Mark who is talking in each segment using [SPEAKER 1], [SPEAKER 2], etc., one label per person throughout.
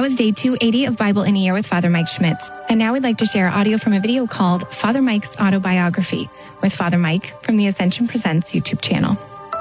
[SPEAKER 1] That was day 280 of Bible in a Year with Father Mike Schmitz. And now we'd like to share audio from a video called Father Mike's Autobiography with Father Mike from the Ascension Presents YouTube channel.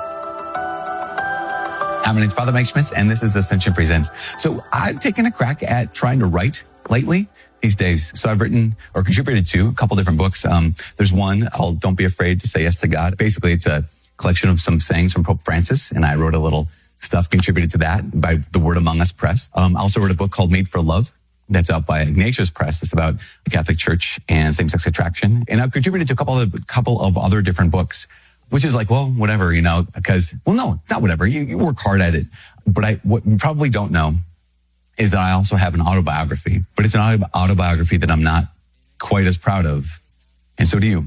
[SPEAKER 2] Hi, my name's Father Mike Schmitz, and this is Ascension Presents. So I've taken a crack at trying to write lately these days. So I've written or contributed to a couple different books. There's one called Don't Be Afraid to Say Yes to God. Basically, it's a collection of some sayings from Pope Francis, and I wrote a little stuff contributed to that by the Word Among Us Press. I also wrote a book called Made for Love that's out by Ignatius Press. It's about the Catholic Church and same-sex attraction. And I've contributed to a couple of other different books, which is like, well, whatever, because, well, no, not whatever. You work hard at it. But what you probably don't know is that I also have an autobiography, but it's an autobiography that I'm not quite as proud of. And so do you.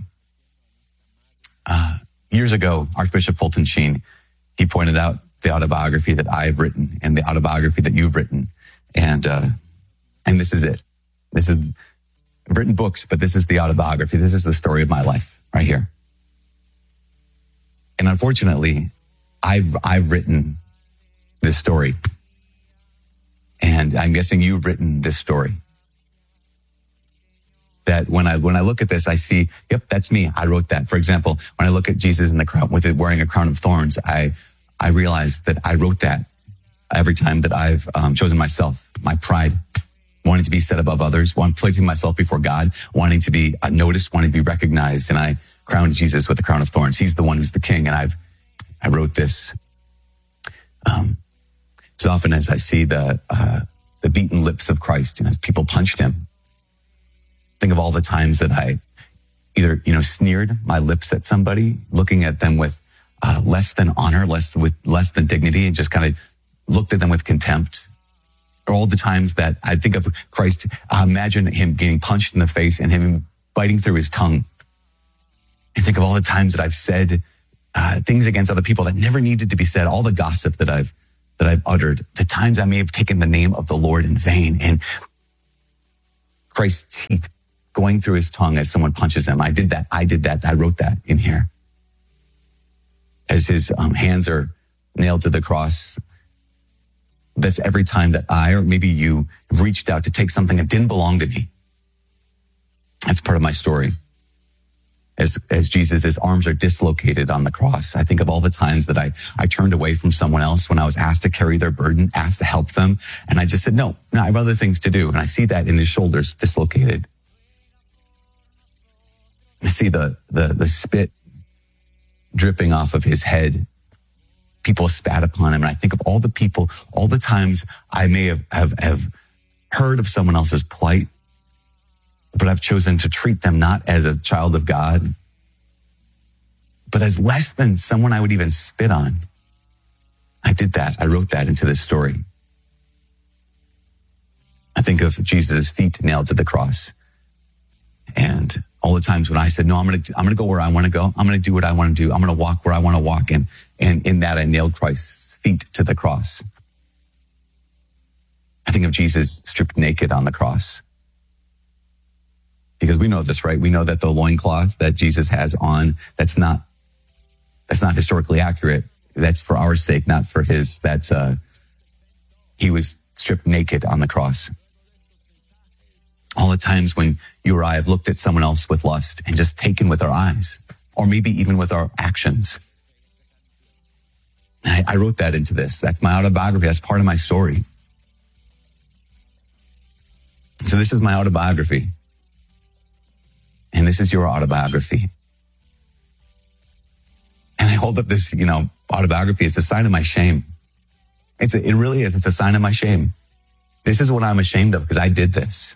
[SPEAKER 2] Years ago, Archbishop Fulton Sheen, he pointed out the autobiography that I've written and the autobiography that you've written. And this is it. I've written books, but this is the autobiography. This is the story of my life right here. And unfortunately, I've written this story. And I'm guessing you've written this story. That when I look at this, I see, yep, that's me. I wrote that. For example, when I look at Jesus in the crown with it wearing a crown of thorns, I realize that I wrote that every time that I've chosen myself, my pride, wanting to be set above others, placing myself before God, wanting to be noticed, wanting to be recognized. And I crowned Jesus with the crown of thorns. He's the one who's the king. And I wrote this. As often as I see the beaten lips of Christ and as people punched him, think of all the times that I either, sneered my lips at somebody, looking at them with less than honor, less than dignity, and just kind of looked at them with contempt. Or all the times that I think of Christ, imagine him getting punched in the face and him biting through his tongue. And think of all the times that I've said things against other people that never needed to be said, all the gossip that I've uttered, the times I may have taken the name of the Lord in vain, and Christ's teeth going through his tongue as someone punches him. I did that. I wrote that in here. As his hands are nailed to the cross, that's every time that I, or maybe you, reached out to take something that didn't belong to me. That's part of my story. As Jesus' arms are dislocated on the cross, I think of all the times that I turned away from someone else when I was asked to carry their burden, asked to help them. And I just said, no, I have other things to do. And I see that in his shoulders dislocated. I see the spit dripping off of his head. People spat upon him. And I think of all the people, all the times I may have heard of someone else's plight, but I've chosen to treat them not as a child of God, but as less than someone I would even spit on. I did that. I wrote that into this story. I think of Jesus' feet nailed to the cross. And all the times when I said, no, I'm going to go where I want to go. I'm going to do what I want to do. I'm going to walk where I want to walk. And in that, I nailed Christ's feet to the cross. I think of Jesus stripped naked on the cross. Because we know this, right? We know that the loincloth that Jesus has on, that's not historically accurate. That's for our sake, not for his. He was stripped naked on the cross. All the times when you or I have looked at someone else with lust and just taken with our eyes, or maybe even with our actions. I wrote that into this. That's my autobiography. That's part of my story. So this is my autobiography. And this is your autobiography. And I hold up this, autobiography. It's a sign of my shame. It really is. It's a sign of my shame. This is what I'm ashamed of because I did this.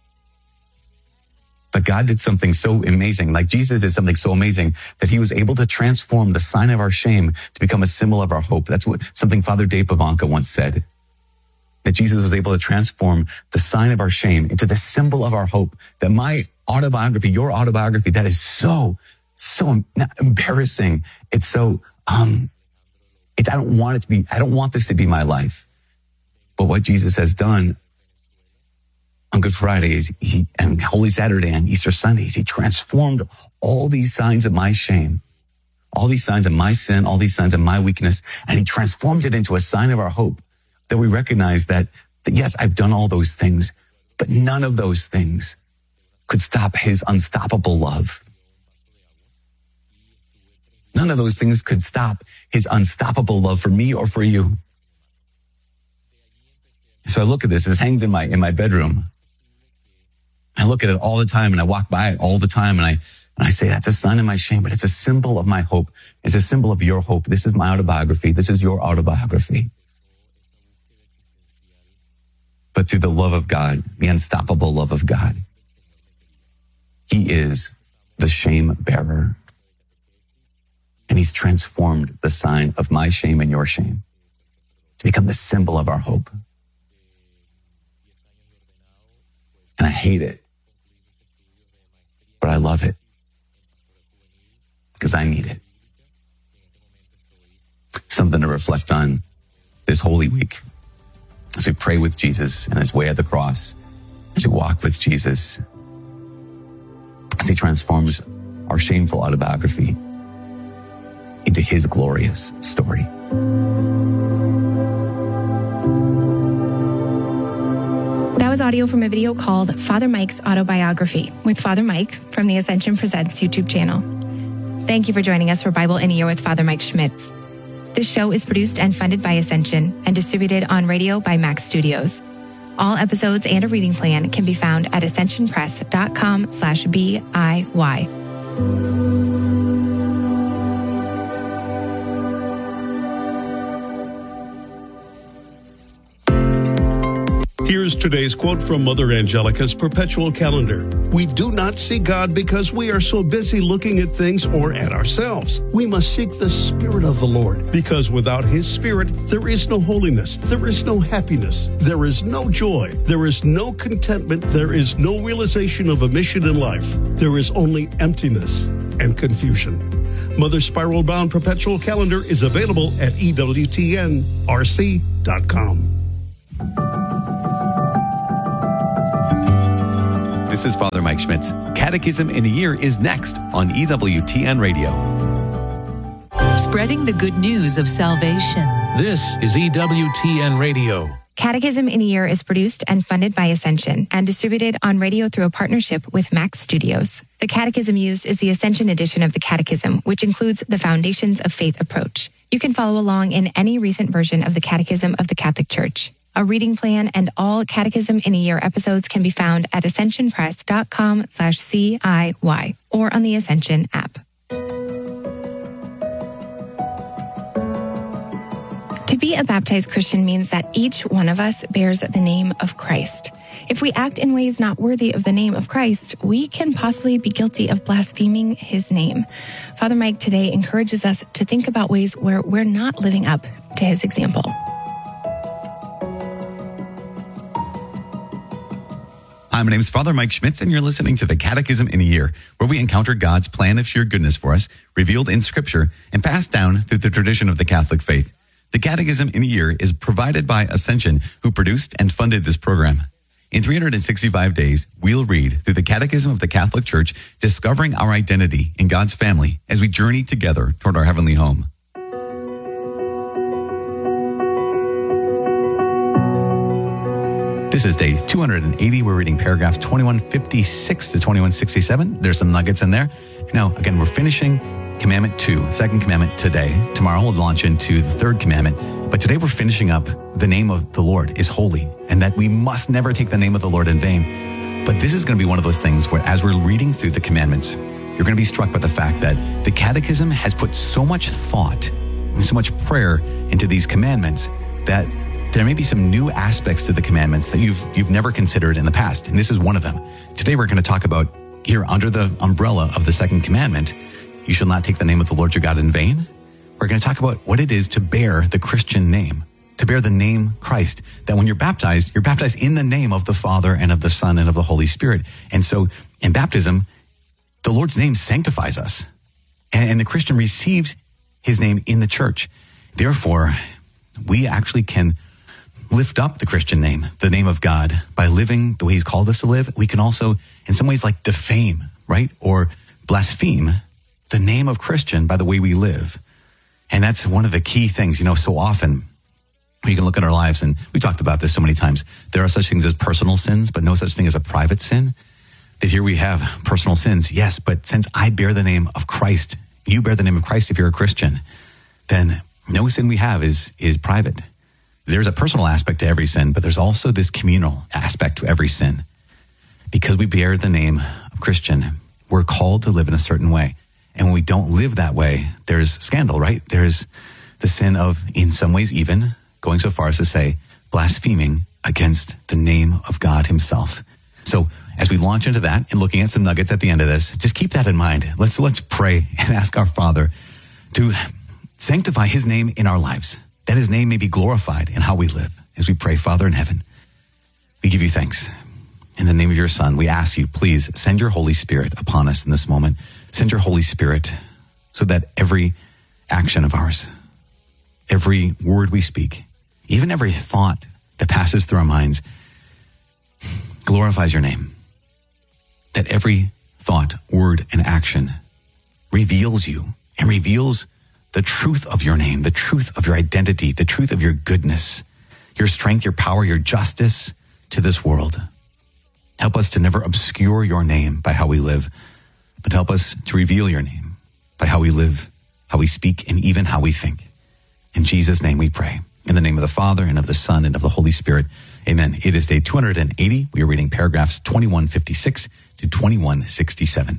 [SPEAKER 2] But God did something so amazing. Like Jesus did something so amazing that he was able to transform the sign of our shame to become a symbol of our hope. That's something Father Dave Pivonka once said. That Jesus was able to transform the sign of our shame into the symbol of our hope. That my autobiography, your autobiography, that is so embarrassing. It's so, I don't want this to be my life. But what Jesus has done on Good Friday and Holy Saturday and Easter Sundays, he transformed all these signs of my shame, all these signs of my sin, all these signs of my weakness, and he transformed it into a sign of our hope, that we recognize that that yes, I've done all those things, but none of those things could stop his unstoppable love. None of those things could stop his unstoppable love for me or for you. So I look at this, this hangs in my bedroom. I look at it all the time and I walk by it all the time and I say, that's a sign of my shame, but it's a symbol of my hope. It's a symbol of your hope. This is my autobiography. This is your autobiography. But through the love of God, the unstoppable love of God, he is the shame bearer. And he's transformed the sign of my shame and your shame to become the symbol of our hope. And I hate it, but I love it because I need it. Something to reflect on this Holy Week as we pray with Jesus and his way of the cross, as we walk with Jesus, as he transforms our shameful autobiography into his glorious story.
[SPEAKER 1] That was audio from a video called Father Mike's Autobiography with Father Mike from the Ascension Presents YouTube channel. Thank you for joining us for Bible in a Year with Father Mike Schmitz. This show is produced and funded by Ascension and distributed on radio by Max Studios. All episodes and a reading plan can be found at ascensionpress.com/BIY.
[SPEAKER 3] Here's today's quote from Mother Angelica's perpetual calendar. We do not see God because we are so busy looking at things or at ourselves. We must seek the Spirit of the Lord, because without his Spirit, there is no holiness, there is no happiness, there is no joy, there is no contentment, there is no realization of a mission in life. There is only emptiness and confusion. Mother's Spiral Bound Perpetual Calendar is available at EWTNRC.com.
[SPEAKER 2] This is Father Mike Schmitz. Catechism in a Year is next on EWTN Radio.
[SPEAKER 4] Spreading the good news of salvation.
[SPEAKER 5] This is EWTN Radio.
[SPEAKER 1] Catechism in a Year is produced and funded by Ascension and distributed on radio through a partnership with Max Studios. The catechism used is the Ascension edition of the Catechism, which includes the Foundations of Faith approach. You can follow along in any recent version of the Catechism of the Catholic Church. A reading plan and all Catechism in a Year episodes can be found at ascensionpress.com/CIY or on the Ascension app. To be a baptized Christian means that each one of us bears the name of Christ. If we act in ways not worthy of the name of Christ, we can possibly be guilty of blaspheming his name. Father Mike today encourages us to think about ways where we're not living up to his example.
[SPEAKER 2] Hi, my name is Father Mike Schmitz, and you're listening to the Catechism in a Year, where we encounter God's plan of sheer goodness for us, revealed in Scripture and passed down through the tradition of the Catholic faith. The Catechism in a Year is provided by Ascension, who produced and funded this program. In 365 days, we'll read through the Catechism of the Catholic Church, discovering our identity in God's family as we journey together toward our heavenly home. This is day 280. We're reading paragraphs 2156 to 2167. There's some nuggets in there. Now, again, we're finishing Commandment 2, second commandment today. Tomorrow we'll launch into the third commandment. But today we're finishing up the name of the Lord is holy, and that we must never take the name of the Lord in vain. But this is going to be one of those things where, as we're reading through the commandments, you're going to be struck by the fact that the Catechism has put so much thought and so much prayer into these commandments that there may be some new aspects to the commandments that you've never considered in the past. And this is one of them. Today we're going to talk about, here under the umbrella of the second commandment, you shall not take the name of the Lord your God in vain. We're going to talk about what it is to bear the Christian name, to bear the name Christ, that when you're baptized in the name of the Father and of the Son and of the Holy Spirit. And so in baptism, the Lord's name sanctifies us, and the Christian receives his name in the church. Therefore, we actually can lift up the Christian name, the name of God, by living the way he's called us to live. We can also, in some ways, like defame, right? Or blaspheme the name of Christian by the way we live. And that's one of the key things. So often You can look at our lives, and we talked about this so many times. There are such things as personal sins, but no such thing as a private sin. That here we have personal sins, yes, but since I bear the name of Christ, you bear the name of Christ if you're a Christian, then no sin we have is private. There's a personal aspect to every sin, but there's also this communal aspect to every sin. Because we bear the name of Christian, we're called to live in a certain way. And when we don't live that way, there's scandal, right? There's the sin of, in some ways even, going so far as to say, blaspheming against the name of God himself. So as we launch into that and looking at some nuggets at the end of this, just keep that in mind. Let's pray and ask our Father to sanctify his name in our lives, that his name may be glorified in how we live. As we pray, Father in heaven, we give you thanks. In the name of your Son, we ask you, please send your Holy Spirit upon us in this moment. Send your Holy Spirit so that every action of ours, every word we speak, even every thought that passes through our minds glorifies your name. That every thought, word, and action reveals you and reveals the truth of your name, the truth of your identity, the truth of your goodness, your strength, your power, your justice to this world. Help us to never obscure your name by how we live, but help us to reveal your name by how we live, how we speak, and even how we think. In Jesus' name we pray. In the name of the Father, and of the Son, and of the Holy Spirit. Amen. It is day 280. We are reading paragraphs 2156 to 2167.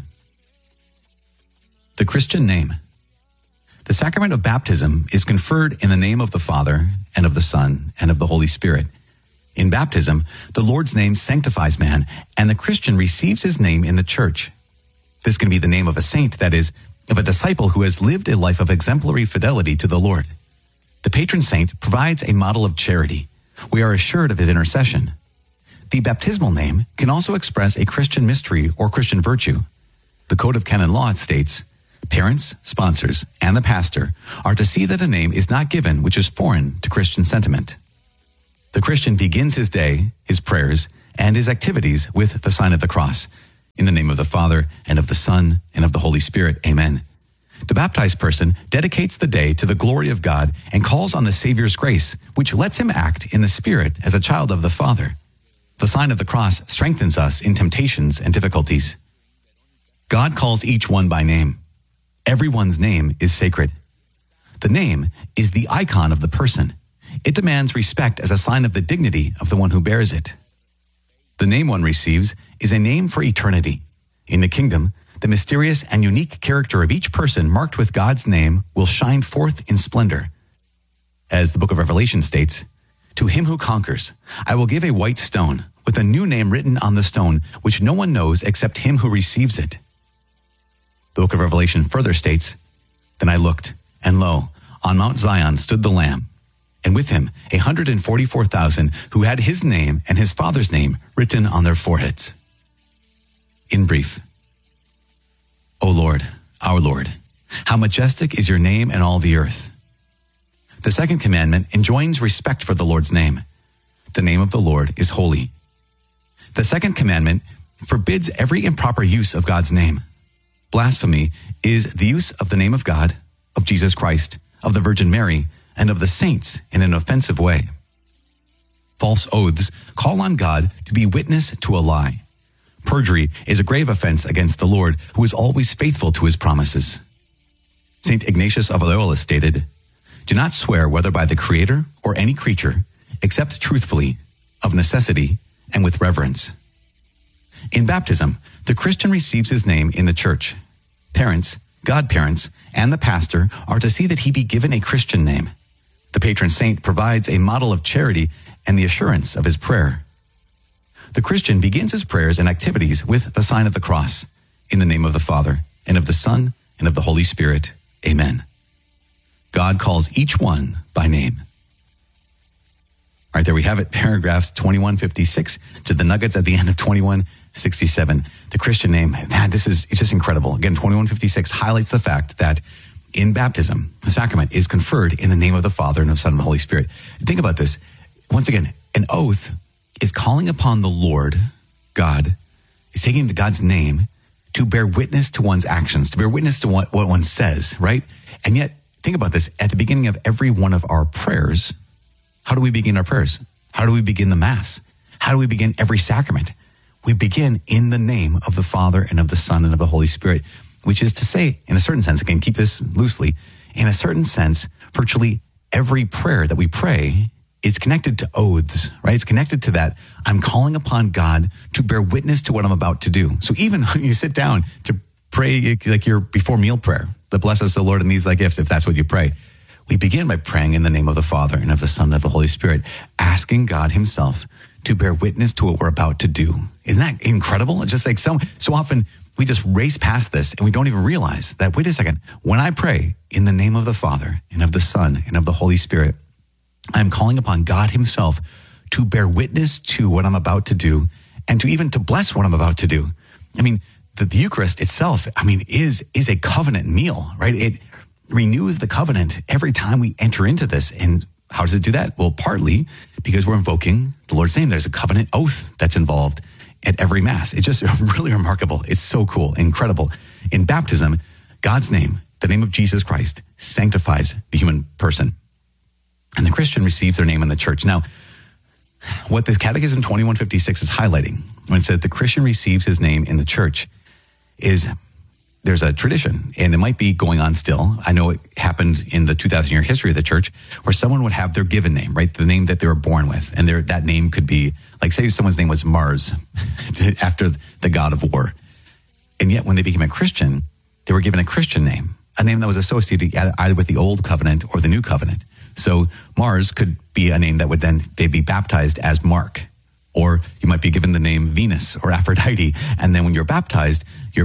[SPEAKER 2] The Christian name. The sacrament of baptism is conferred in the name of the Father, and of the Son, and of the Holy Spirit. In baptism, the Lord's name sanctifies man, and the Christian receives his name in the church. This can be the name of a saint, that is, of a disciple who has lived a life of exemplary fidelity to the Lord. The patron saint provides a model of charity. We are assured of his intercession. The baptismal name can also express a Christian mystery or Christian virtue. The Code of Canon Law states, parents, sponsors, and the pastor are to see that a name is not given which is foreign to Christian sentiment. The Christian begins his day, his prayers, and his activities with the sign of the cross. In the name of the Father, and of the Son, and of the Holy Spirit. Amen. The baptized person dedicates the day to the glory of God and calls on the Savior's grace, which lets him act in the Spirit as a child of the Father. The sign of the cross strengthens us in temptations and difficulties. God calls each one by name. Everyone's name is sacred. The name is the icon of the person. It demands respect as a sign of the dignity of the one who bears it. The name one receives is a name for eternity. In the kingdom, the mysterious and unique character of each person marked with God's name will shine forth in splendor. As the book of Revelation states, to him who conquers, I will give a white stone with a new name written on the stone, which no one knows except him who receives it. The book of Revelation further states, then I looked, and lo, on Mount Zion stood the Lamb, and with him 144,000 who had his name and his Father's name written on their foreheads. In brief, O Lord, our Lord, how majestic is your name in all the earth. The second commandment enjoins respect for the Lord's name. The name of the Lord is holy. The second commandment forbids every improper use of God's name. Blasphemy is the use of the name of God, of Jesus Christ, of the Virgin Mary, and of the saints in an offensive way. False oaths call on God to be witness to a lie. Perjury is a grave offense against the Lord, who is always faithful to his promises. St. Ignatius of Loyola stated, do not swear whether by the Creator or any creature, except truthfully, of necessity, and with reverence. In baptism, the Christian receives his name in the church. Parents, godparents, and the pastor are to see that he be given a Christian name. The patron saint provides a model of charity and the assurance of his prayer. The Christian begins his prayers and activities with the sign of the cross. In the name of the Father, and of the Son, and of the Holy Spirit. Amen. God calls each one by name. All right, there we have it. Paragraphs 2156 to the nuggets at the end of 2167. The Christian name, man, it's just incredible. Again, 2156 highlights the fact that in baptism, the sacrament is conferred in the name of the Father and of the Son and the Holy Spirit. Think about this. Once again, an oath is calling upon the Lord, God, is taking God's name to bear witness to one's actions, to bear witness to what one says, right? And yet, think about this. At the beginning of every one of our prayers, How do we begin our prayers? How do we begin the Mass? How do we begin every sacrament? We begin in the name of the Father and of the Son and of the Holy Spirit, which is to say, in a certain sense, again, keep this loosely, in a certain sense, virtually every prayer that we pray is connected to oaths, right? It's connected to that. I'm calling upon God to bear witness to what I'm about to do. So even when you sit down to pray, like your before meal prayer, that bless us, the Lord, and these thy gifts, if that's what you pray, we begin by praying in the name of the Father and of the Son and of the Holy Spirit, asking God himself to bear witness to what we're about to do. Isn't that incredible? Just like so often we just race past this and we don't even realize that, wait a second, when I pray in the name of the Father and of the Son and of the Holy Spirit, I'm calling upon God himself to bear witness to what I'm about to do and to even to bless what I'm about to do. I mean, the Eucharist itself, is a covenant meal, right? It renews the covenant every time we enter into this. And how does it do that? Well, partly because we're invoking the Lord's name. There's a covenant oath that's involved at every Mass. It's just really remarkable. It's so cool, incredible. In baptism, God's name, the name of Jesus Christ, sanctifies the human person. And the Christian receives their name in the church. Now, what this Catechism 2156 is highlighting, when it says the Christian receives his name in the church, is there's a tradition, and it might be going on still. I know it happened in the 2,000-year history of the church, where someone would have their given name, right? The name that they were born with. And that name could be, like, say someone's name was Mars, after the god of war. And yet when they became a Christian, they were given a Christian name, a name that was associated either with the Old Covenant or the New Covenant. So Mars could be a name that would then, they'd be baptized as Mark. Or you might be given the name Venus or Aphrodite. And then when you're baptized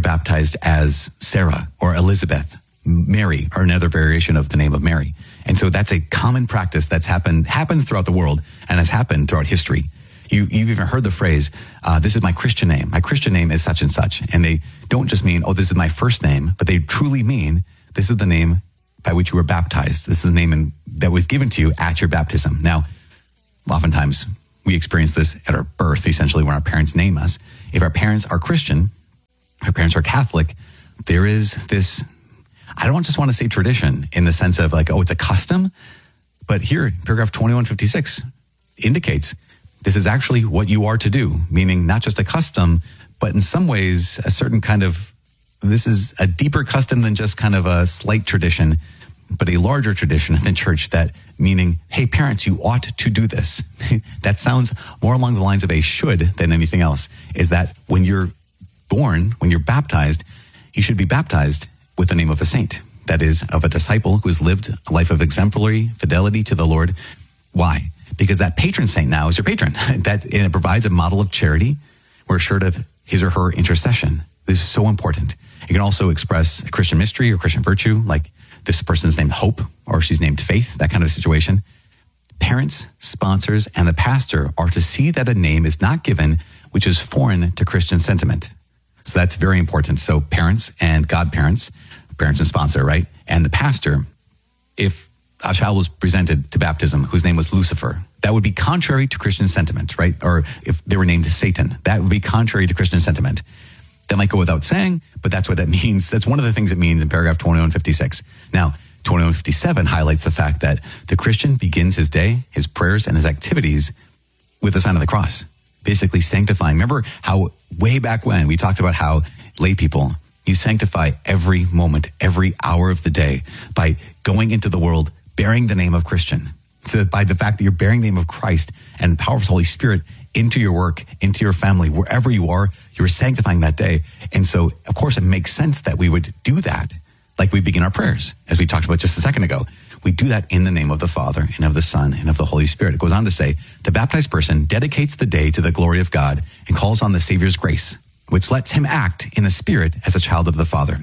[SPEAKER 2] as Sarah or Elizabeth, Mary, or another variation of the name of Mary. And so that's a common practice that's happens throughout the world and has happened throughout history. You've even heard the phrase, this is my Christian name. My Christian name is such and such. And they don't just mean, oh, this is my first name, but they truly mean, this is the name by which you were baptized. This is the name that was given to you at your baptism. Now, oftentimes we experience this at our birth, essentially, when our parents name us. If our parents are Christian, if our parents are Catholic, there is this, I don't just want to say tradition in the sense of like, oh, it's a custom. But here, paragraph 2156 indicates this is actually what you are to do, meaning not just a custom, but in some ways, a certain kind of, this is a deeper custom than just kind of a slight tradition, but a larger tradition in the church, that meaning, hey, parents, you ought to do this. That sounds more along the lines of a should than anything else, is that when you're born, when you're baptized, you should be baptized with the name of a saint. That is, of a disciple who has lived a life of exemplary fidelity to the Lord. Why? Because that patron saint now is your patron. And it provides a model of charity. We're assured of his or her intercession. This is so important. It can also express a Christian mystery or Christian virtue, like this person's named Hope or she's named Faith, that kind of situation. Parents, sponsors, and the pastor are to see that a name is not given which is foreign to Christian sentiment. So that's very important. So parents and godparents, parents and sponsor, right? And the pastor, if a child was presented to baptism whose name was Lucifer, that would be contrary to Christian sentiment, right? Or if they were named Satan, that would be contrary to Christian sentiment. That might go without saying, but that's what that means. That's one of the things it means in paragraph 2156. Now, 2157 highlights the fact that the Christian begins his day, his prayers, and his activities with the sign of the cross, basically sanctifying. Remember how way back when we talked about how lay people, you sanctify every moment, every hour of the day by going into the world bearing the name of Christian. So by the fact that you're bearing the name of Christ and the power of the Holy Spirit into your work, into your family, wherever you are, you're sanctifying that day. And so, of course, it makes sense that we would do that like we begin our prayers, as we talked about just a second ago. We do that in the name of the Father and of the Son and of the Holy Spirit. It goes on to say, the baptized person dedicates the day to the glory of God and calls on the Savior's grace, which lets him act in the Spirit as a child of the Father.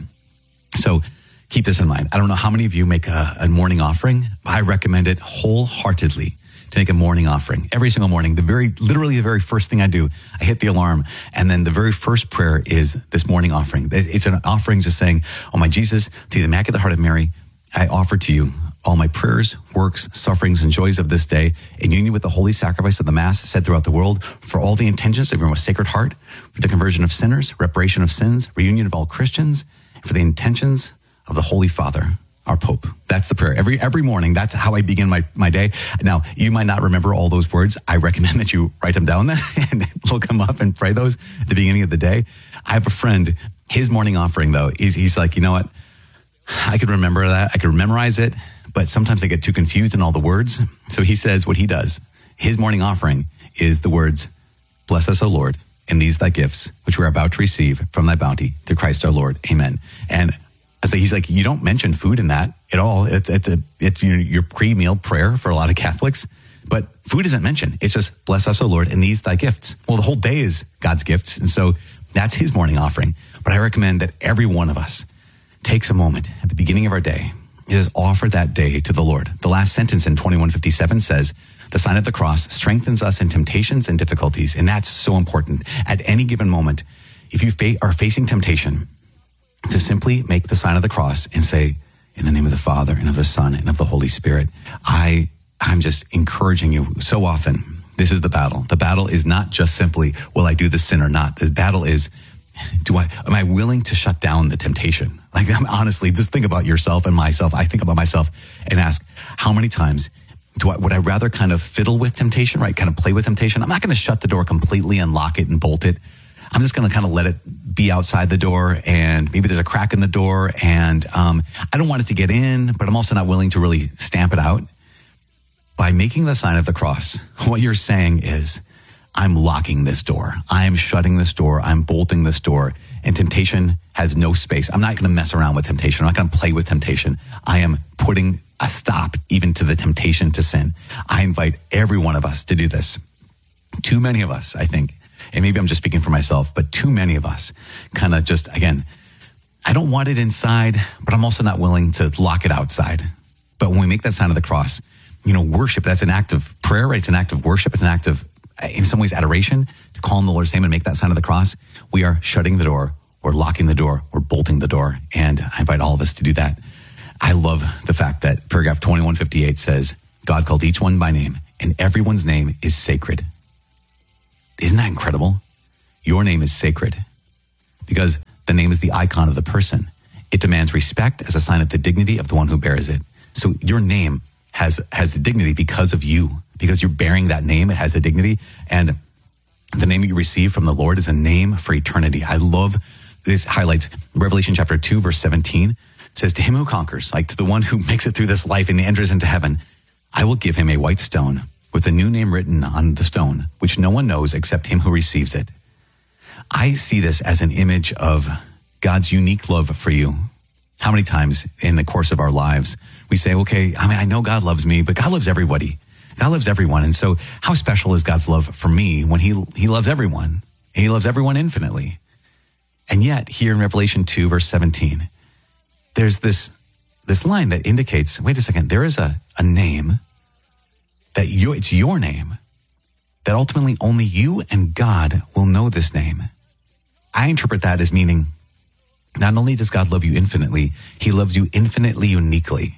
[SPEAKER 2] So keep this in mind. I don't know how many of you make a morning offering. I recommend it wholeheartedly to make a morning offering every single morning. Literally the very first thing I do, I hit the alarm, and then the very first prayer is this morning offering. It's an offering just saying, oh my Jesus, to the Immaculate Heart of Mary, I offer to you all my prayers, works, sufferings, and joys of this day in union with the holy sacrifice of the Mass said throughout the world, for all the intentions of your most sacred heart, for the conversion of sinners, reparation of sins, reunion of all Christians, for the intentions of the Holy Father, our Pope. That's the prayer. Every morning, that's how I begin my day. Now, you might not remember all those words. I recommend that you write them down and look them up and pray those at the beginning of the day. I have a friend, his morning offering, though, he's like, you know what? I could remember that. I could memorize it, but sometimes I get too confused in all the words. So he says what he does. His morning offering is the words, bless us, O Lord, in these thy gifts, which we're about to receive from thy bounty through Christ our Lord. Amen. And he's like, you don't mention food in that at all. It's your pre-meal prayer for a lot of Catholics, but food isn't mentioned. It's just bless us, O Lord, in these thy gifts. Well, the whole day is God's gifts. And so that's his morning offering. But I recommend that every one of us takes a moment at the beginning of our day, is offer that day to the Lord. The last sentence in 2157 says, the sign of the cross strengthens us in temptations and difficulties. And that's so important. At any given moment, if you are facing temptation, to simply make the sign of the cross and say, in the name of the Father and of the Son and of the Holy Spirit, I'm just encouraging you so often. This is the battle. The battle is not just simply, will I do this sin or not? The battle is, am I willing to shut down the temptation? Like, honestly, just think about yourself and myself. I think about myself and ask, how many times would I rather kind of fiddle with temptation, right? Kind of play with temptation. I'm not going to shut the door completely and lock it and bolt it. I'm just going to kind of let it be outside the door, and maybe there's a crack in the door, and I don't want it to get in, but I'm also not willing to really stamp it out. By making the sign of the cross, what you're saying is, I'm locking this door. I'm shutting this door. I'm bolting this door, and temptation has no space. I'm not going to mess around with temptation. I'm not going to play with temptation. I am putting a stop even to the temptation to sin. I invite every one of us to do this. Too many of us, I think, and maybe I'm just speaking for myself, but too many of us kind of just, again, I don't want it inside, but I'm also not willing to lock it outside. But when we make that sign of the cross, worship, that's an act of prayer, right? It's an act of worship. It's an act of, in some ways, adoration, to call on the Lord's name and make that sign of the cross. We are shutting the door, we're locking the door, we're bolting the door. And I invite all of us to do that. I love the fact that paragraph 2158 says, God called each one by name, and everyone's name is sacred. Isn't that incredible? Your name is sacred because the name is the icon of the person. It demands respect as a sign of the dignity of the one who bears it. So your name has the dignity because of you, because you're bearing that name. It has the dignity, and the name you receive from the Lord is a name for eternity. I love this. Highlights Revelation chapter 2, verse 17 says, to him who conquers, like to the one who makes it through this life and enters into heaven, I will give him a white stone with a new name written on the stone, which no one knows except him who receives it. I see this as an image of God's unique love for you. How many times in the course of our lives we say, okay, I know God loves me, but God loves everybody. God loves everyone. And so how special is God's love for me when he loves everyone? And he loves everyone infinitely. And yet here in Revelation 2, verse 17, there's this line that indicates, wait a second, there is a name that it's your name, that ultimately only you and God will know this name. I interpret that as meaning, not only does God love you infinitely, he loves you infinitely uniquely.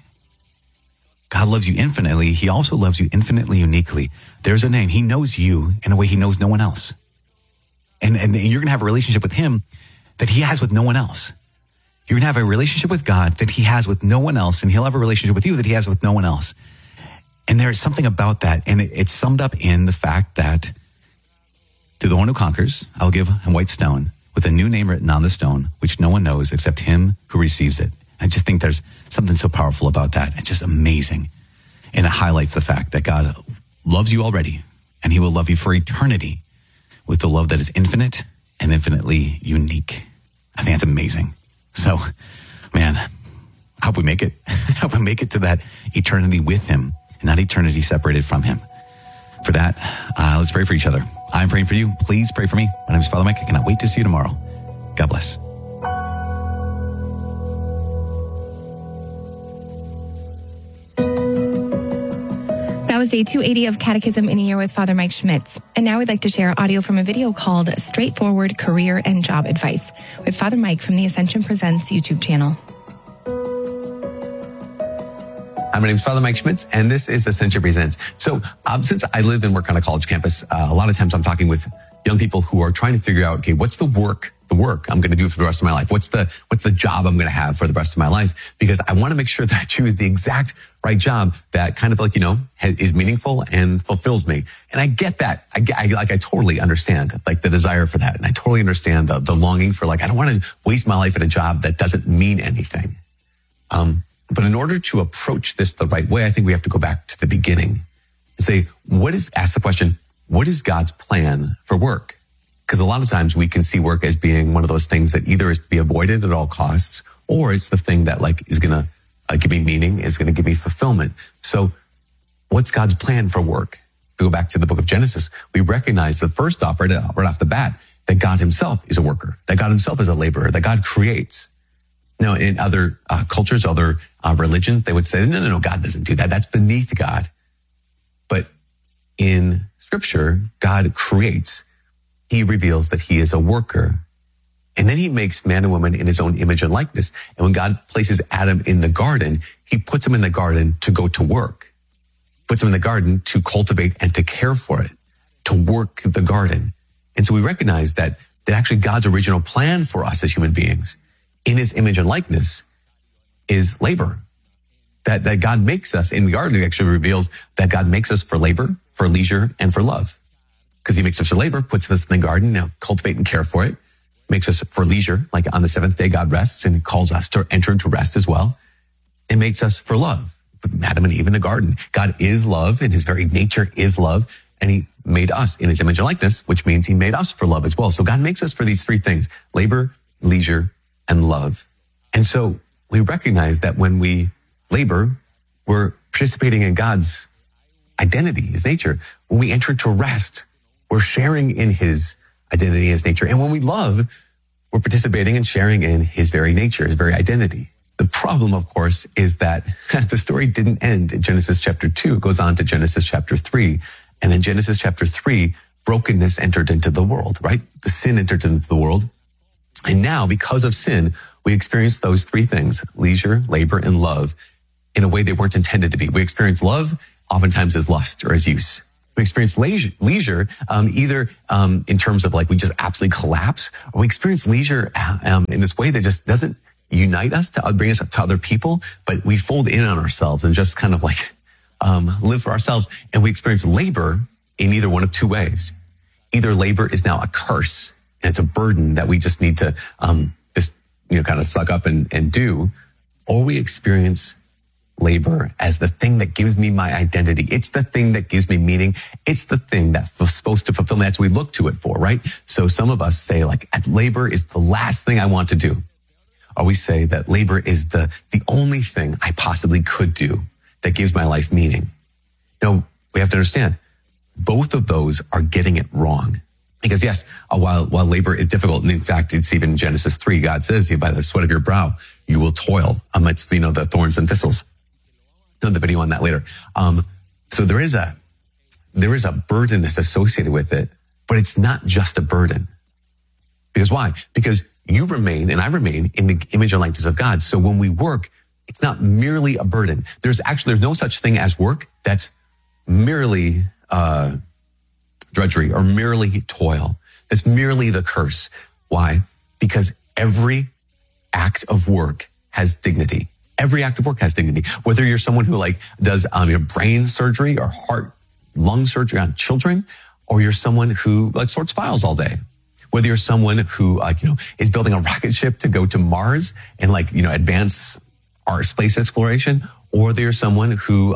[SPEAKER 2] God loves you infinitely. He also loves you infinitely uniquely. There's a name. He knows you in a way he knows no one else. And you're going to have a relationship with him that he has with no one else. You're going to have a relationship with God that he has with no one else, and he'll have a relationship with you that he has with no one else. And there is something about that, and it's summed up in the fact that to the one who conquers, I'll give a white stone with a new name written on the stone, which no one knows except him who receives it. I just think there's something so powerful about that. It's just amazing. And it highlights the fact that God loves you already, and he will love you for eternity with the love that is infinite and infinitely unique. I think that's amazing. So, man, I hope we make it. I hope we make it to that eternity with him and not eternity separated from him. For that, let's pray for each other. I'm praying for you. Please pray for me. My name is Father Mike. I cannot wait to see you tomorrow. God bless.
[SPEAKER 1] That was day 280 of Catechism in a Year with Father Mike Schmitz. And now we'd like to share audio from a video called Straightforward Career and Job Advice with Father Mike from the Ascension Presents YouTube channel.
[SPEAKER 2] Hi, my name is Father Mike Schmitz, and this is Ascension Presents. So since I live and work on a college campus, a lot of times I'm talking with young people who are trying to figure out, okay, what's the work I'm going to do for the rest of my life? What's the job I'm going to have for the rest of my life? Because I want to make sure that I choose the exact right job that kind of like, is meaningful and fulfills me. And I get that. I totally understand like the desire for that. And I totally understand the longing for like, I don't want to waste my life at a job that doesn't mean anything. But in order to approach this the right way, I think we have to go back to the beginning and say, ask the question, what is God's plan for work? Because a lot of times we can see work as being one of those things that either is to be avoided at all costs, or it's the thing that like is going to give me meaning, is going to give me fulfillment. So what's God's plan for work? If we go back to the book of Genesis, we recognize that first off, right off the bat, that God himself is a worker, that God himself is a laborer, that God creates. Now, in other cultures, other religions, they would say, no, God doesn't do that. That's beneath God. But in Scripture, God creates. He reveals that he is a worker. And then he makes man and woman in his own image and likeness. And when God places Adam in the garden, he puts him in the garden to go to work. Puts him in the garden to cultivate and to care for it, to work the garden. And so we recognize that actually God's original plan for us as human beings in his image and likeness is labor. That God makes us in the garden. It actually reveals that God makes us for labor, for leisure, and for love. Because he makes us for labor, puts us in the garden, cultivate and care for it. Makes us for leisure, like on the seventh day, God rests and calls us to enter into rest as well. It makes us for love. Adam and Eve in the garden. God is love and his very nature is love. And he made us in his image and likeness, which means he made us for love as well. So God makes us for these three things: labor, leisure, and love. And so we recognize that when we labor, we're participating in God's identity, his nature. When we enter into rest, we're sharing in his identity, his nature. And when we love, we're participating and sharing in his very nature, his very identity. The problem, of course, is that the story didn't end in Genesis chapter 2. It goes on to Genesis chapter 3. And in Genesis chapter 3, brokenness entered into the world, right? The sin entered into the world. And now, because of sin, we experience those three things: leisure, labor, and love, in a way they weren't intended to be. We experience love oftentimes as lust or as use. We experience leisure either in terms of like we just absolutely collapse, or we experience leisure in this way that just doesn't unite us, to bring us to other people, but we fold in on ourselves and just kind of like live for ourselves. And we experience labor in either one of two ways. Either labor is now a curse and it's a burden that we just need to just kind of suck up and do, or we experience labor as the thing that gives me my identity. It's the thing that gives me meaning. It's the thing that's supposed to fulfill me. That's what we look to it for, right? So some of us say like, labor is the last thing I want to do. Or we say that labor is the only thing I possibly could do that gives my life meaning. We have to understand, both of those are getting it wrong. Because yes, while labor is difficult, and in fact, it's even in Genesis 3, God says, by the sweat of your brow, you will toil amidst, the thorns and thistles. The video on that later. So there is a burden that's associated with it, but it's not just a burden. Because why? Because you remain and I remain in the image and likeness of God. So when we work, it's not merely a burden. There's no such thing as work that's merely drudgery or merely toil. It's merely the curse. Why? Because every act of work has dignity. Every act of work has dignity. Whether you're someone who does brain surgery or heart, lung surgery on children, or you're someone who sorts files all day. Whether you're someone who is building a rocket ship to go to Mars and advance our space exploration, or whether you're someone who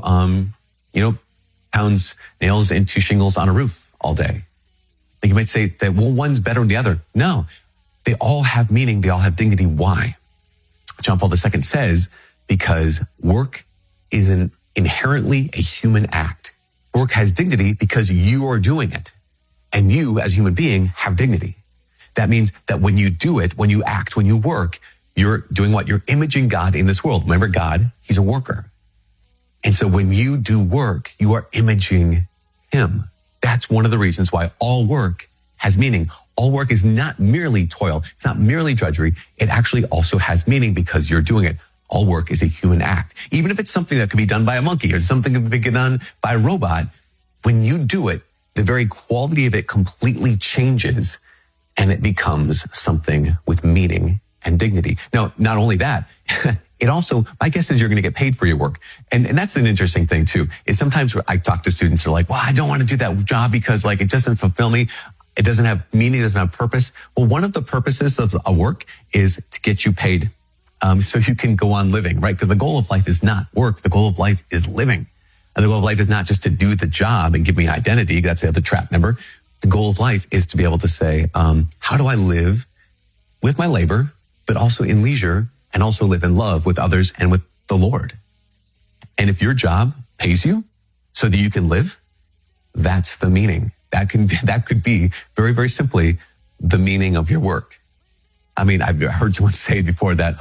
[SPEAKER 2] pounds nails into shingles on a roof all day. You might say that one's better than the other. No, they all have meaning. They all have dignity. Why? John Paul II says, because work is inherently a human act. Work has dignity because you are doing it. And you, as a human being, have dignity. That means that when you do it, when you act, when you work, you're doing what? You're imaging God in this world. Remember, God, he's a worker. And so when you do work, you are imaging him. That's one of the reasons why all work has meaning. All work is not merely toil. It's not merely drudgery. It actually also has meaning because you're doing it. All work is a human act. Even if it's something that could be done by a monkey or something that could be done by a robot, when you do it, the very quality of it completely changes and it becomes something with meaning and dignity. Now, not only that, it also, my guess is you're going to get paid for your work. And that's an interesting thing too, is sometimes I talk to students who are like, well, I don't want to do that job because like it doesn't fulfill me. It doesn't have meaning, it doesn't have purpose. Well, one of the purposes of a work is to get you paid. So you can go on living, right? Because the goal of life is not work. The goal of life is living. And the goal of life is not just to do the job and give me identity. That's the other trap number. The goal of life is to be able to say, how do I live with my labor, but also in leisure, and also live in love with others and with the Lord? And if your job pays you so that you can live, that's the meaning. That could be very, very simply the meaning of your work. I mean, I've heard someone say before that,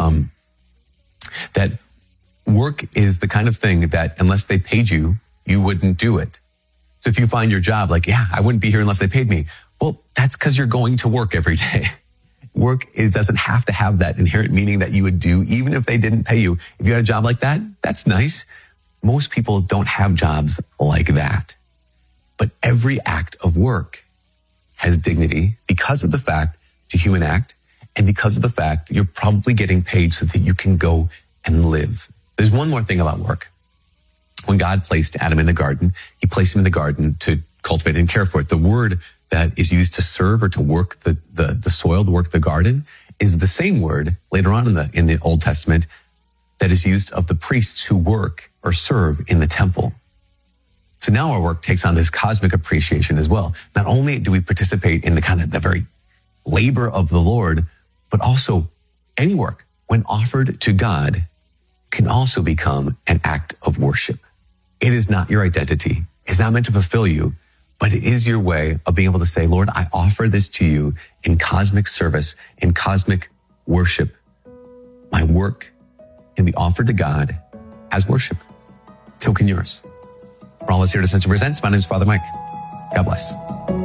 [SPEAKER 2] that work is the kind of thing that unless they paid you, you wouldn't do it. So if you find your job like, yeah, I wouldn't be here unless they paid me. Well, that's because you're going to work every day. Work doesn't have to have that inherent meaning that you would do, even if they didn't pay you. If you had a job like that, that's nice. Most people don't have jobs like that. But every act of work has dignity because of the fact it's a human act and because of the fact that you're probably getting paid so that you can go and live. There's one more thing about work. When God placed Adam in the garden, he placed him in the garden to cultivate and care for it. The word that is used to serve or to work the soil, to work the garden, is the same word later on in the Old Testament that is used of the priests who work or serve in the temple. So now our work takes on this cosmic appreciation as well. Not only do we participate in the very labor of the Lord, but also any work, when offered to God, can also become an act of worship. It is not your identity. It's not meant to fulfill you, but it is your way of being able to say, Lord, I offer this to you in cosmic service, in cosmic worship. My work can be offered to God as worship. So can yours. For all of us here at Ascension Presents, my name is Father Mike. God bless.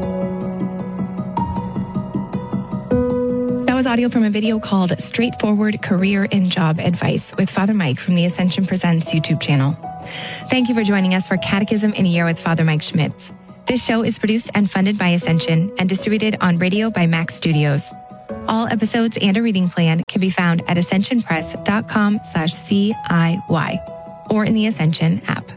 [SPEAKER 1] That was audio from a video called Straightforward Career and Job Advice with Father Mike from the Ascension Presents YouTube channel. Thank you for joining us for Catechism in a Year with Father Mike Schmitz. This show is produced and funded by Ascension and distributed on radio by Max Studios. All episodes and a reading plan can be found at ascensionpress.com/CIY or in the Ascension app.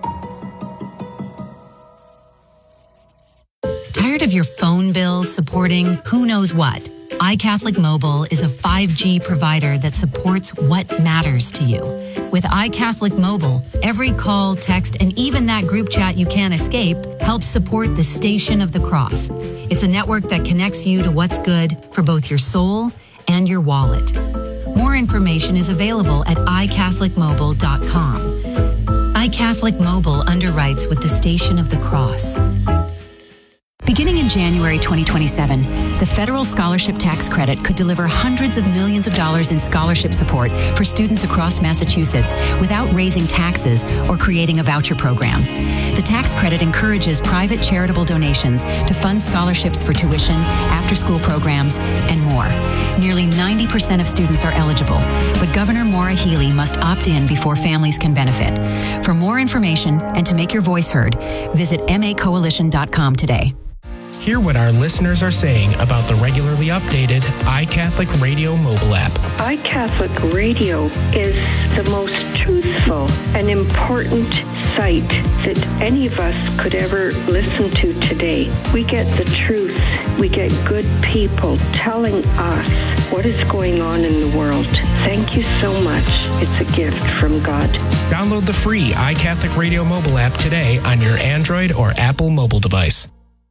[SPEAKER 6] Tired of your phone bill supporting who knows what? iCatholic Mobile is a 5G provider that supports what matters to you. With iCatholic Mobile, every call, text, and even that group chat you can't escape helps support the Station of the Cross. It's a network that connects you to what's good for both your soul and your wallet. More information is available at iCatholicMobile.com. iCatholic Mobile underwrites with the Station of the Cross.
[SPEAKER 7] Beginning in January 2027, the federal scholarship tax credit could deliver hundreds of millions of dollars in scholarship support for students across Massachusetts without raising taxes or creating a voucher program. The tax credit encourages private charitable donations to fund scholarships for tuition, after-school programs, and more. Nearly 90% of students are eligible, but Governor Maura Healey must opt in before families can benefit. For more information and to make your voice heard, visit macoalition.com today.
[SPEAKER 5] Hear what our listeners are saying about the regularly updated iCatholic Radio mobile app.
[SPEAKER 8] iCatholic Radio is the most truthful and important site that any of us could ever listen to today. We get the truth. We get good people telling us what is going on in the world. Thank you so much. It's a gift from God.
[SPEAKER 5] Download the free iCatholic Radio mobile app today on your Android or Apple mobile device.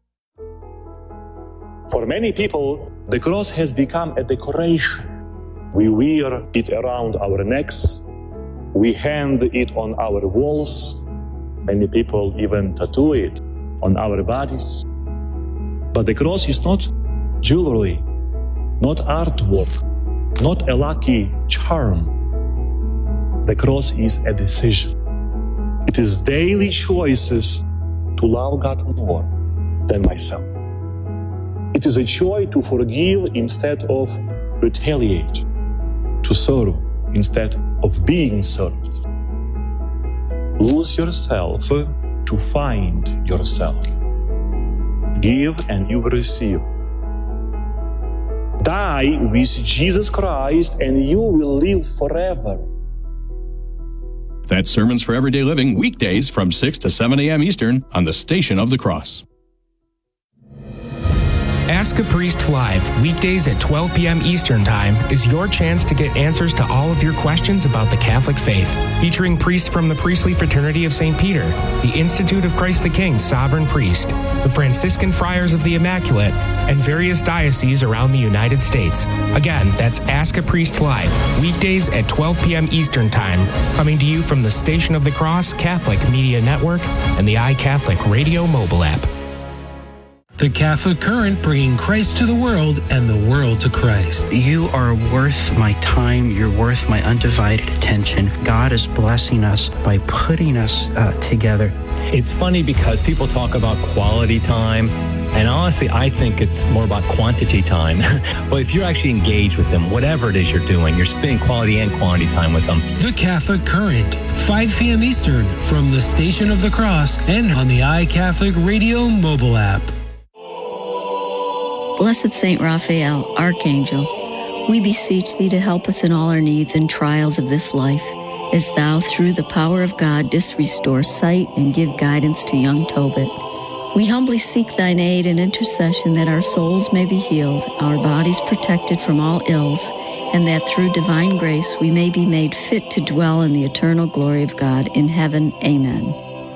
[SPEAKER 9] For many people, the cross has become a decoration. We wear it around our necks. We hang it on our walls. Many people even tattoo it on our bodies. But the cross is not jewelry, not artwork, not a lucky charm. The cross is a decision. It is daily choices to love God more than myself. It is a choice to forgive instead of retaliate, to serve instead of being served. Lose yourself to find yourself. Give and you will receive. Die with Jesus Christ and you will live forever.
[SPEAKER 10] That's Sermons for Everyday Living, weekdays from 6 to 7 a.m. Eastern on the Station of the Cross.
[SPEAKER 5] Ask a Priest Live, weekdays at 12 p.m. Eastern Time, is your chance to get answers to all of your questions about the Catholic faith. Featuring priests from the Priestly Fraternity of St. Peter, the Institute of Christ the King Sovereign Priest, the Franciscan Friars of the Immaculate, and various dioceses around the United States. Again, that's Ask a Priest Live, weekdays at 12 p.m. Eastern Time, coming to you from the Station of the Cross Catholic Media Network and the iCatholic Radio mobile app.
[SPEAKER 11] The Catholic Current, bringing Christ to the world and the world to Christ.
[SPEAKER 12] You are worth my time. You're worth my undivided attention. God is blessing us by putting us together.
[SPEAKER 13] It's funny because people talk about quality time, and honestly, I think it's more about quantity time. But if you're actually engaged with them, whatever it is you're doing, you're spending quality and quantity time with them.
[SPEAKER 11] The Catholic Current, 5 p.m. Eastern, from the Station of the Cross and on the iCatholic Radio mobile app.
[SPEAKER 14] Blessed Saint Raphael, Archangel, we beseech thee to help us in all our needs and trials of this life, as thou, through the power of God, didst restore sight and give guidance to young Tobit. We humbly seek thine aid and intercession that our souls may be healed, our bodies protected from all ills, and that through divine grace we may be made fit to dwell in the eternal glory of God in heaven. Amen.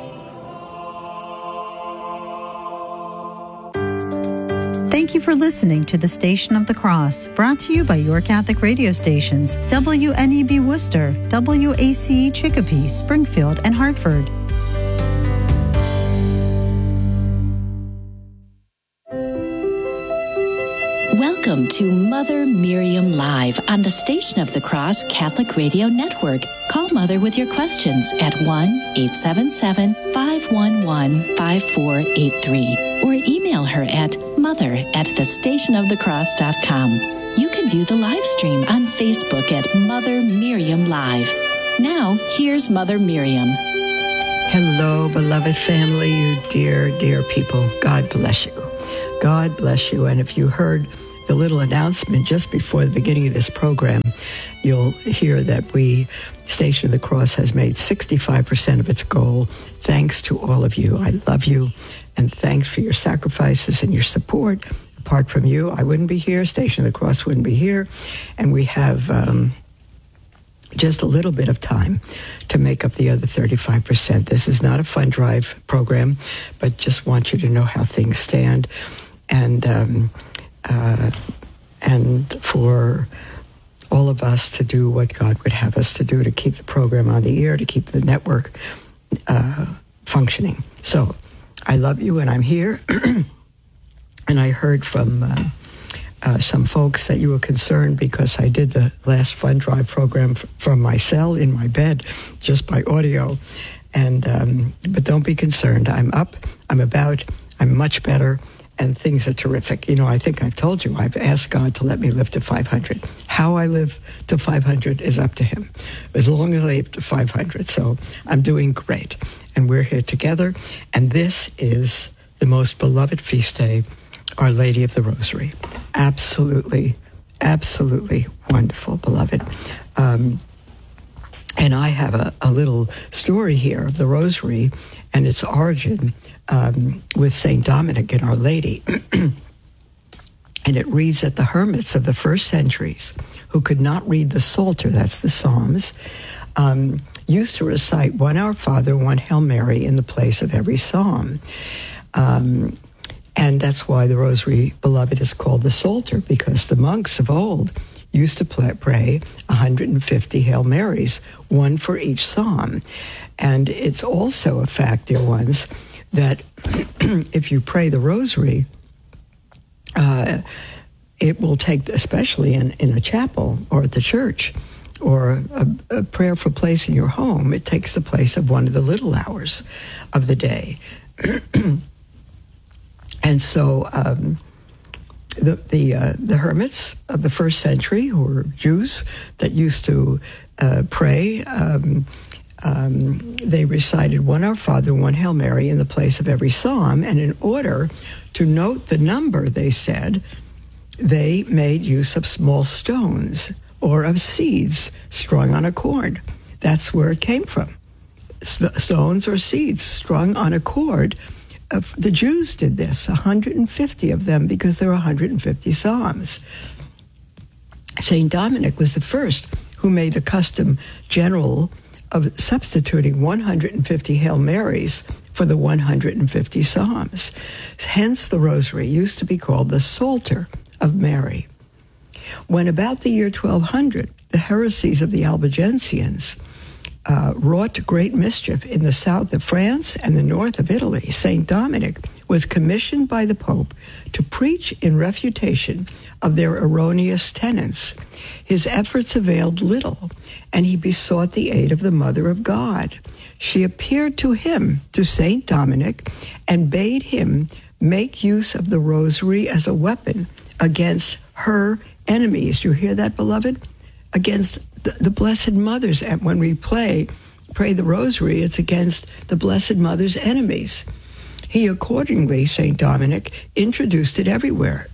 [SPEAKER 15] Thank you for listening to the Station of the Cross, brought to you by your Catholic radio stations, WNEB Worcester, WACE Chicopee, Springfield, and Hartford.
[SPEAKER 16] Welcome to Mother Miriam Live on the Station of the Cross Catholic Radio Network. Call Mother with your questions at 1-877-511-5483 or email her at mother@thestationofthecross.com. You can view the live stream on Facebook at Mother Miriam Live. Now, here's Mother Miriam.
[SPEAKER 17] Hello, beloved family, you dear, dear people. God bless you. God bless you. And if you heard the little announcement just before the beginning of this program, you'll hear that Station of the Cross has made 65% of its goal. Thanks to all of you. I love you, and thanks for your sacrifices and your support. Apart from you, I wouldn't be here. Station of the Cross wouldn't be here. And we have just a little bit of time to make up the other 35%. This is not a fund drive program, but just want you to know how things stand. And for all of us to do what God would have us to do to keep the program on the air, to keep the network functioning. So I love you, and I'm here. And I heard from some folks that you were concerned because I did the last fund drive program from my cell in my bed, just by audio. But don't be concerned. I'm up, I'm about, I'm much better, and things are terrific. You know, I think I've told you, I've asked God to let me live to 500. How I live to 500 is up to him, as long as I live to 500. So I'm doing great. And we're here together. And this is the most beloved feast day, Our Lady of the Rosary. Absolutely, absolutely wonderful, beloved. And I have a little story here of the Rosary and its origin with St. Dominic and Our Lady. And it reads that the hermits of the first centuries, who could not read the Psalter, that's the Psalms, used to recite one Our Father, one Hail Mary in the place of every psalm. And that's why the Rosary, beloved, is called the Psalter, because the monks of old used to pray 150 Hail Marys, one for each psalm. And it's also a fact, dear ones, that if you pray the Rosary, it will take, especially in a chapel or at the church, or a prayerful place in your home, it takes the place of one of the little hours of the day. And so the hermits of the first century, who were Jews that used to pray they recited one Our Father, one Hail Mary in the place of every psalm. And in order to note the number, they said, they made use of small stones or of seeds strung on a cord. That's where it came from. Stones or seeds strung on a cord. The Jews did this, 150 of them, because there are 150 psalms. St. Dominic was the first who made the custom general of substituting 150 Hail Marys for the 150 psalms. Hence, the rosary used to be called the Psalter of Mary. When about the year 1200, the heresies of the Albigensians wrought great mischief in the south of France and the north of Italy, St. Dominic was commissioned by the Pope to preach in refutation of their erroneous tenets. His efforts availed little, and he besought the aid of the Mother of God. She appeared to him, to St. Dominic, and bade him make use of the rosary as a weapon against her enemies. You hear that, beloved? Against the Blessed Mother's. And when we pray the rosary, it's against the Blessed Mother's enemies. He accordingly, St. Dominic, introduced it everywhere.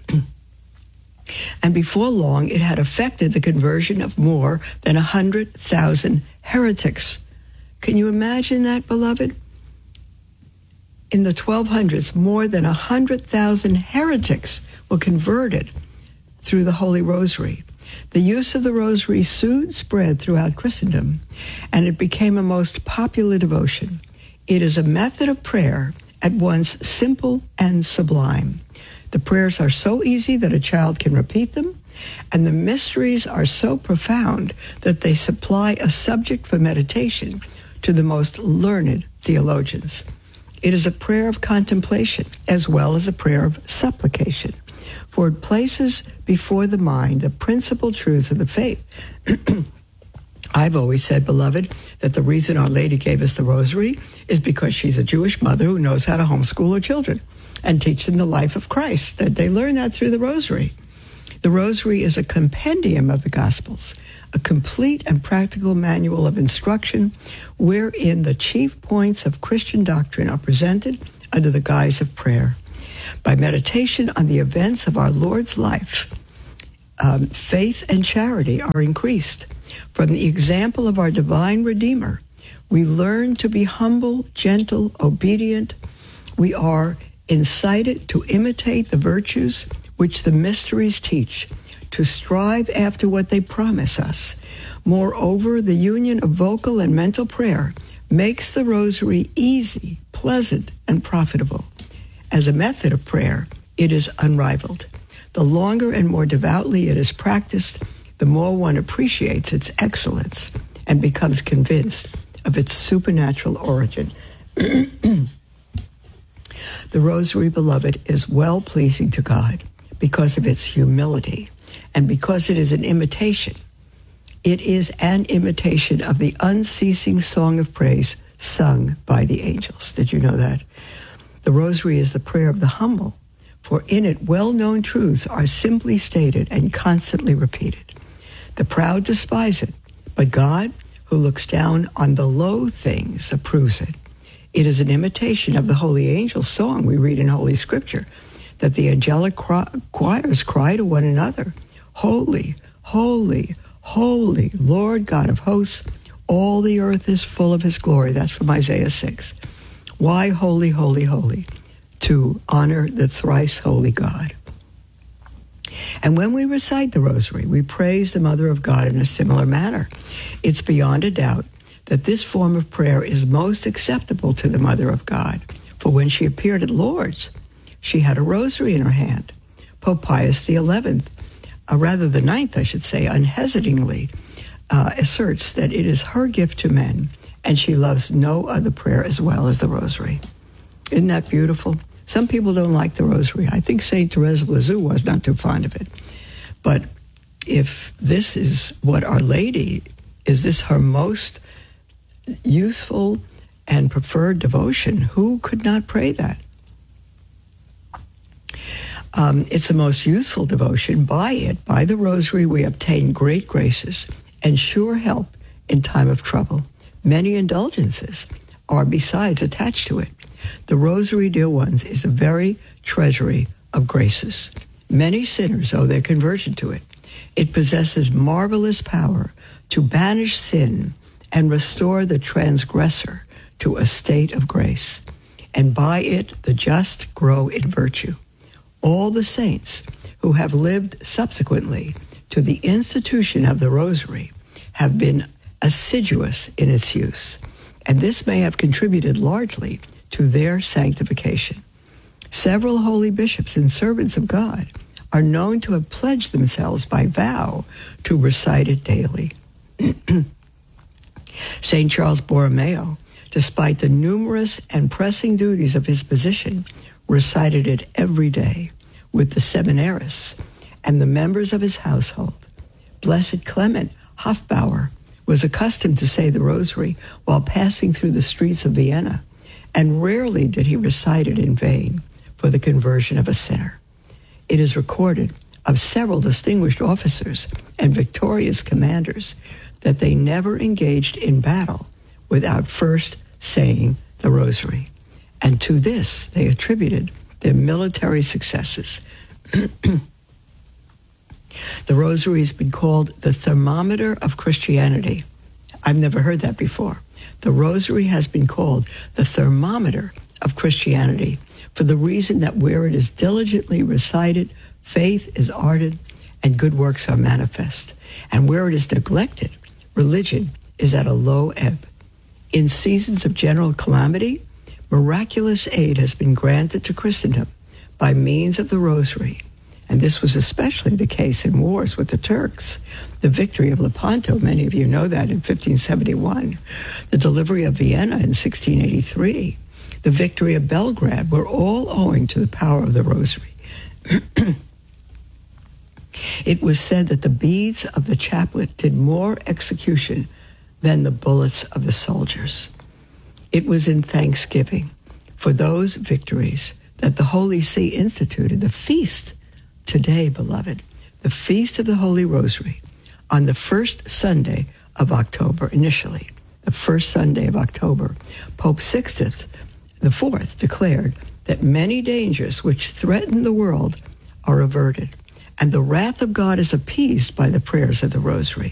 [SPEAKER 17] And before long, it had effected the conversion of more than 100,000 heretics. Can you imagine that, beloved? In the 1200s, more than 100,000 heretics were converted through the Holy Rosary. The use of the rosary soon spread throughout Christendom, and it became a most popular devotion. It is a method of prayer at once simple and sublime. The prayers are so easy that a child can repeat them, and the mysteries are so profound that they supply a subject for meditation to the most learned theologians. It is a prayer of contemplation as well as a prayer of supplication, for it places before the mind the principal truths of the faith. I've always said, beloved, that the reason Our Lady gave us the rosary is because she's a Jewish mother who knows how to homeschool her children and teach them the life of Christ, that they learn that through the rosary. The rosary is a compendium of the Gospels, a complete and practical manual of instruction wherein the chief points of Christian doctrine are presented under the guise of prayer. By meditation on the events of our Lord's life, faith and charity are increased. From the example of our divine Redeemer, we learn to be humble, gentle, obedient. We are incited to imitate the virtues which the mysteries teach, to strive after what they promise us. Moreover, the union of vocal and mental prayer makes the rosary easy, pleasant, and profitable. As a method of prayer, it is unrivaled. The longer and more devoutly it is practiced, the more one appreciates its excellence and becomes convinced of its supernatural origin. The rosary, beloved, is well-pleasing to God because of its humility and because it is an imitation. It is an imitation of the unceasing song of praise sung by the angels. Did you know that? The rosary is the prayer of the humble, for in it well-known truths are simply stated and constantly repeated. The proud despise it, but God, who looks down on the low things, approves it. It is an imitation of the holy angels' song we read in Holy Scripture, that the angelic choirs cry to one another, "Holy, holy, holy, Lord God of hosts, all the earth is full of his glory." That's from Isaiah 6. Why holy, holy, holy? To honor the thrice holy God. And when we recite the rosary, we praise the Mother of God in a similar manner. It's beyond a doubt that this form of prayer is most acceptable to the Mother of God. For when she appeared at Lourdes, she had a rosary in her hand. Pope Pius XI, the 9th, I should say, unhesitatingly asserts that it is her gift to men, and she loves no other prayer as well as the rosary. Isn't that beautiful? Some people don't like the rosary. I think St. Therese of Lisieux was not too fond of it. But if this is what Our Lady, is this her most useful and preferred devotion, who could not pray that? It's a most useful devotion. By the rosary, we obtain great graces and sure help in time of trouble. Many indulgences are besides attached to it. The rosary, dear ones, is a very treasury of graces. Many sinners owe their conversion to it. It possesses marvelous power to banish sin and restore the transgressor to a state of grace. And by it the just grow in virtue. All the saints who have lived subsequently to the institution of the rosary have been assiduous in its use, and this may have contributed largely to their sanctification. Several holy bishops and servants of God are known to have pledged themselves by vow to recite it daily. St. Charles Borromeo, despite the numerous and pressing duties of his position, recited it every day with the seminarists and the members of his household. Blessed Clement Hofbauer was accustomed to say the rosary while passing through the streets of Vienna, and rarely did he recite it in vain for the conversion of a sinner. It is recorded of several distinguished officers and victorious commanders that they never engaged in battle without first saying the rosary, and to this they attributed their military successes. The rosary has been called the thermometer of Christianity. I've never heard that before. The rosary has been called the thermometer of Christianity for the reason that where it is diligently recited, faith is ardent and good works are manifest. And where it is neglected, religion is at a low ebb. In seasons of general calamity, miraculous aid has been granted to Christendom by means of the rosary. And this was especially the case in wars with the Turks. The victory of Lepanto, many of you know that, in 1571. The delivery of Vienna in 1683. The victory of Belgrade were all owing to the power of the rosary. It was said that the beads of the chaplet did more execution than the bullets of the soldiers. It was in thanksgiving for those victories that the Holy See instituted the feast today, beloved, the Feast of the Holy Rosary, on the first Sunday of October, initially, the first Sunday of October. Pope Sixtus IV declared that many dangers which threaten the world are averted, and the wrath of God is appeased by the prayers of the Rosary.